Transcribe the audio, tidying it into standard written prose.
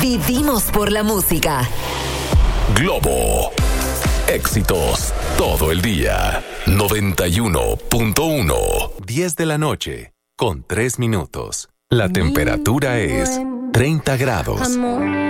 Vivimos por la música. Globo. Éxitos todo el día. 91.1. 10 de la noche, con 3 minutos. La temperatura es 30 grados. Amor.